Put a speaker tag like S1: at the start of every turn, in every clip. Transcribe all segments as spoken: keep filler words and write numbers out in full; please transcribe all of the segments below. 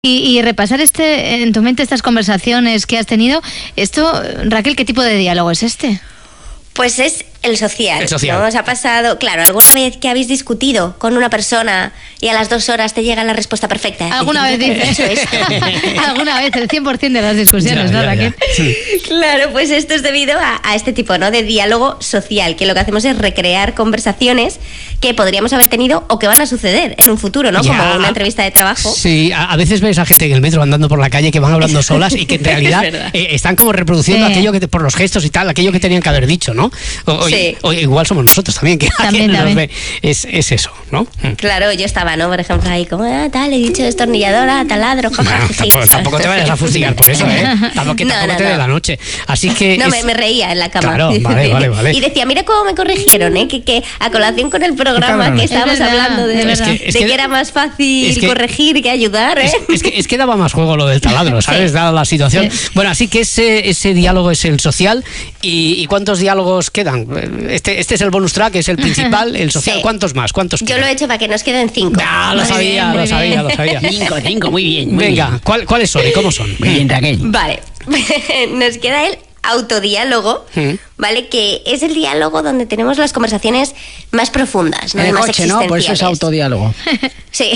S1: Y, y repasar este en tu mente estas conversaciones que has tenido, esto, Raquel, ¿qué tipo de diálogo es este?
S2: Pues es el social,
S3: el social.
S2: ¿no? Os ha pasado, claro, alguna vez que habéis discutido con una persona y a las dos horas te llega la respuesta perfecta.
S1: Alguna vez dices
S2: eso es.
S1: Alguna vez, el cien por ciento de las discusiones,
S3: ya,
S1: ¿no,
S3: ya,
S1: Raquel?
S3: Ya. Sí.
S2: Claro, pues esto es debido a, a este tipo, ¿no?, de diálogo social, que lo que hacemos es recrear conversaciones que podríamos haber tenido o que van a suceder en un futuro, ¿no?
S3: Ya.
S2: Como una entrevista de trabajo.
S3: Sí, a, a veces ves a gente en el metro andando por la calle que van hablando solas y que en realidad eh, están como reproduciendo
S1: Sí.
S3: aquello que te, por los gestos y tal, aquello que tenían que haber dicho, ¿no? O, o-
S2: Sí.
S3: o igual somos nosotros también, que
S1: También,
S3: alguien nos
S1: también.
S3: ve. Es, es eso, ¿no?
S2: Claro, yo estaba, ¿no? Por ejemplo, ahí como, ah, tal, he dicho destornilladora, taladro, jaja,
S3: Bueno,
S2: sí.
S3: tampoco, tampoco te vayas a fustigar por eso, ¿eh? Tampoco, que
S2: No,
S3: tampoco
S2: no,
S3: te dé
S2: no.
S3: la noche. Así que.
S2: No,
S3: es-
S2: me, me reía en la cama.
S3: Claro, vale, vale, vale.
S2: Y decía, mira cómo me corrigieron, ¿eh? Que, que a colación con el programa
S4: Cabrón.
S2: que
S4: Es
S2: estábamos
S1: verdad,
S2: hablando de,
S1: es
S2: de
S1: verdad.
S3: Es que- es
S2: que,
S3: que-
S2: era más fácil
S3: es que-
S2: corregir que ayudar, ¿eh?
S3: Es, es que, es que daba más juego lo del taladro, ¿sabes? Dada la situación.
S1: Sí.
S3: Bueno, así que ese, ese diálogo es el social. ¿Y, y cuántos diálogos quedan? Este, este es el bonus track, es el principal, el social.
S2: Sí.
S3: ¿Cuántos más? ¿Cuántos
S2: Yo
S3: quedan?
S2: lo he hecho para que nos queden cinco.
S3: Ah, lo
S1: Muy
S3: sabía,
S1: bien, muy
S3: lo sabía,
S1: bien.
S3: lo sabía.
S4: Cinco, cinco, muy bien. Muy
S3: Venga,
S4: bien.
S3: ¿cuál- ¿cuáles son y cómo son?
S4: Muy bien, Raquel.
S2: Vale, nos queda el autodiálogo,
S3: Mm.
S2: ¿vale? Que es el diálogo donde tenemos las conversaciones más profundas, ¿no?
S4: En
S2: Y
S4: el
S2: más
S4: coche, ¿no? Por eso es
S2: existenciales.
S4: autodiálogo.
S2: Sí.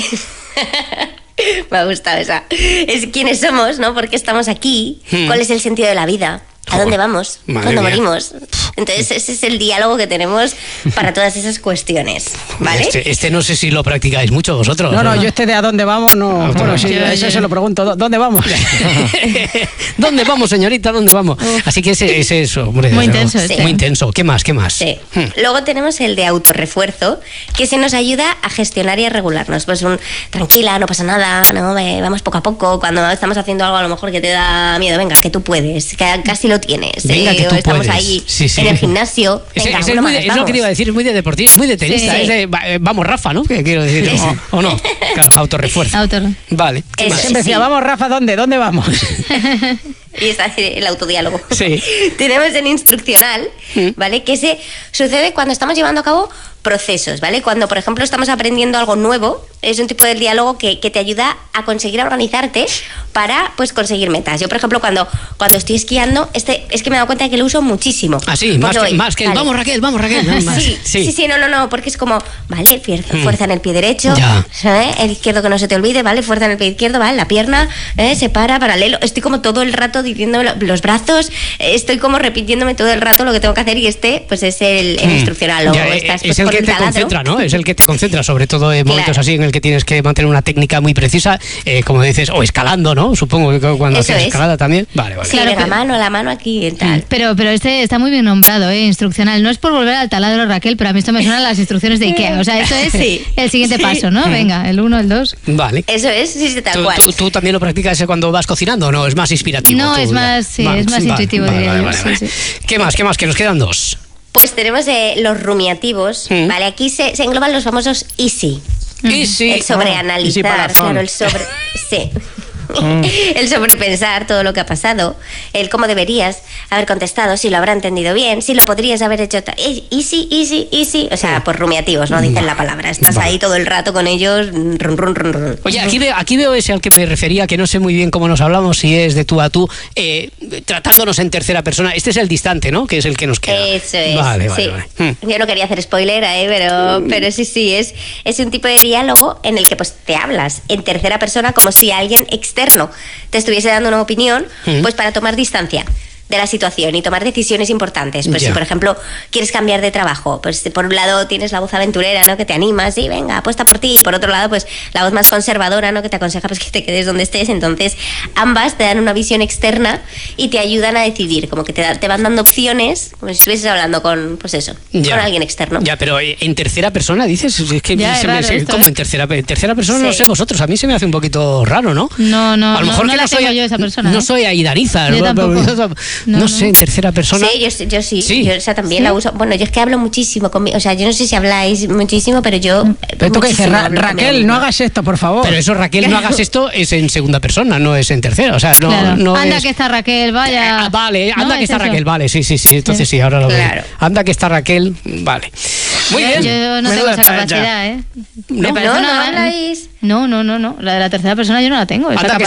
S2: Me ha gustado esa. Es quiénes somos, ¿no? ¿Por qué estamos aquí?
S3: Hmm.
S2: ¿Cuál es el sentido de la vida? ¿A
S3: Joder,
S2: dónde vamos?
S3: madre
S2: ¿Cuándo
S3: mía.
S2: morimos? Entonces ese es el diálogo que tenemos para todas esas cuestiones, ¿vale?
S3: Este, este no sé si lo practicáis mucho vosotros.
S4: No, no, yo este de a dónde vamos, no. Bueno, sí,
S1: Yo-
S4: eso
S1: yo-
S4: se lo pregunto. ¿dó- ¿Dónde vamos?
S3: ¿Dónde vamos, señorita? ¿Dónde vamos? Así que ese, ese es hombre,
S1: Muy
S3: desde
S1: intenso
S3: luego.
S1: este.
S3: Muy intenso. ¿Qué más? ¿Qué más?
S2: Sí.
S3: Hmm.
S2: Luego tenemos el de autorrefuerzo, que se nos ayuda a gestionar y a regularnos. Pues un tranquila, no pasa nada, no, eh, vamos poco a poco. Cuando estamos haciendo algo a lo mejor que te da miedo, venga, que tú puedes, que casi lo tienes.
S3: Venga,
S2: eh,
S3: que
S2: o
S3: tú
S2: estamos
S3: puedes.
S2: ahí
S3: Sí, sí.
S2: en el gimnasio.
S3: Ese-
S2: Venga,
S3: ese es,
S2: uno
S3: muy
S2: más,
S3: de- es lo que
S2: vamos.
S3: te iba a decir, es muy de deportista, muy de tenista,
S2: Sí.
S3: es de, va- eh, vamos Rafa, ¿no? Que quiero decir,
S2: Sí.
S3: o, o no, claro, autorrefuerzo.
S1: Autor.
S3: Vale, ¿qué
S2: Eso
S3: más?
S4: Siempre decía,
S2: Sí.
S4: vamos, Rafa, ¿dónde? ¿Dónde vamos?
S2: Y está el autodiálogo.
S3: Sí.
S2: Tenemos el instruccional,
S3: Mm.
S2: ¿vale? Que se sucede cuando estamos llevando a cabo procesos, ¿vale? Cuando, por ejemplo, estamos aprendiendo algo nuevo, es un tipo de diálogo que, que te ayuda a conseguir organizarte para, pues, conseguir metas. Yo, por ejemplo, cuando, cuando estoy esquiando, este es que me he dado cuenta de que lo uso muchísimo.
S3: Ah, sí,
S2: Porque
S3: más que,
S2: voy,
S3: más que el,
S2: vale.
S3: vamos Raquel, vamos Raquel. no, más.
S2: Sí, sí, sí, no, no, no, porque es como, vale, fuerza,
S3: Mm.
S2: fuerza en el pie derecho,
S3: Ya.
S2: ¿eh? El izquierdo que no se te olvide, vale, fuerza en el pie izquierdo, vale, la pierna, ¿eh? Se para, paralelo. Estoy como todo el rato diciendo lo- los brazos, eh, estoy como repitiéndome todo el rato lo que tengo que hacer y este, pues es el, el
S3: Mm.
S2: instruccional. O
S3: Ya, eh,
S2: estás,
S3: es
S2: pues,
S3: el
S2: con
S3: que
S2: un
S3: te
S2: taladro.
S3: concentra, ¿no? Es el que te concentra, sobre todo en momentos
S2: Claro.
S3: así en el que tienes que mantener una técnica muy precisa, eh, como dices, o escalando, ¿no? Supongo que cuando
S2: Eso
S3: haces
S2: es.
S3: escalada también. Vale, vale.
S2: Sí,
S1: Claro,
S2: venga,
S1: pero-
S2: mano, la mano aquí y tal.
S1: Pero, pero este está muy bien nombrado, ¿eh? Instruccional. No es por volver al taladro, Raquel, pero a mí esto me suenan las instrucciones de Ikea. O sea, esto es
S2: Sí.
S1: el siguiente
S2: Sí.
S1: paso, ¿no? Venga, el uno, el dos.
S3: Vale.
S2: Eso es, sí, sí, tal
S3: ¿Tú,
S2: cual.
S3: tú- tú también lo practicas ese cuando vas cocinando o no? ¿Es más inspirativo?
S1: No,
S3: tú
S1: es
S3: ya?
S1: más, sí, es más intuitivo, diría yo, sí, sí.
S3: ¿Qué más? ¿Qué más? Que nos quedan dos.
S2: Pues tenemos eh, los rumiativos,
S3: Mm.
S2: ¿vale? Aquí se, se engloban los famosos easy.
S3: Y sí.
S2: El
S4: easy
S2: sobreanalizar,
S4: palazón.
S2: claro, el sobre... Sí. El sobrepensar todo lo que ha pasado, el cómo deberías haber contestado, si lo habrá entendido bien, si lo podrías haber hecho... ta- eh, Easy, easy, easy. O sea, por rumiativos, no dicen la palabra. Estás
S3: Vale.
S2: ahí todo el rato con ellos, run, run, run, run.
S3: Oye, aquí veo, aquí veo ese al que me refería, que no sé muy bien cómo nos hablamos, si es de tú a tú, eh, tratándonos en tercera persona. Este es el distante, ¿no? Que es el que nos queda.
S2: Eso es.
S3: Vale, vale,
S2: sí.
S3: vale. Hmm.
S2: Yo no quería hacer spoiler, ¿eh? pero, pero sí, sí, es, es un tipo de diálogo en el que pues te hablas en tercera persona como si alguien externo te estuviese dando una opinión,
S3: Hmm.
S2: pues para tomar distancia de la situación y tomar decisiones importantes. Pues
S3: Ya.
S2: si, por ejemplo, quieres cambiar de trabajo, pues por un lado tienes la voz aventurera, ¿no? Que te anima, sí, venga, apuesta por ti. Y por otro lado, pues la voz más conservadora, ¿no? Que te aconseja pues que te quedes donde estés. Entonces, ambas te dan una visión externa y te ayudan a decidir, como que te, da- te van dando opciones, como si estuvieses hablando con, pues eso,
S3: Ya.
S2: con alguien externo.
S3: Ya, pero eh, en tercera persona dices, es que
S1: Ya, es
S3: se me,
S1: raro
S3: se-
S1: esto,
S3: ¿cómo
S1: ¿eh?
S3: en tercera, en tercera persona? No
S2: Sí.
S3: sé vosotros, a mí se me hace un poquito raro, ¿no?
S1: No, no,
S3: a lo
S1: no,
S3: mejor
S1: no
S3: que
S1: la
S3: no soy
S1: tengo yo esa persona,
S3: no
S1: ¿eh?
S3: soy Aidariza,
S1: Yo
S3: ¿no?
S1: tampoco.
S3: no,
S1: No, no.
S3: sé, en tercera persona.
S2: Sí, yo, sí- yo sí,
S3: Sí.
S2: yo esa también
S1: ¿Sí?
S2: la uso. Bueno, yo es que hablo muchísimo conmigo, o sea, yo no sé si habláis muchísimo, pero yo... eh,
S4: Pero tú que dices,
S2: muchísimo
S4: Ra-
S2: hablo conmigo
S4: Raquel,
S2: misma.
S4: no hagas esto, por favor.
S3: Pero eso, Raquel, no hagas esto, es en segunda persona, no es en tercera. O sea, no,
S1: Claro.
S3: no
S1: Anda
S3: es-
S1: que está Raquel, vaya.
S3: Ah, vale,
S1: ¿No?
S3: anda que
S1: Es
S3: está
S1: eso.
S3: Raquel, vale, sí, sí, sí, entonces sí, ahora lo veo.
S2: Claro.
S3: Anda que está Raquel, vale. Muy
S1: yo,
S3: bien.
S1: yo no tengo
S4: Menuda
S1: esa
S4: talla.
S1: capacidad, ¿eh?
S3: No,
S1: Me parece
S2: no,
S1: una
S2: no
S1: gran-
S2: habláis.
S1: No, no, no, no. La de la tercera persona yo no la tengo. Esa
S3: Anda, que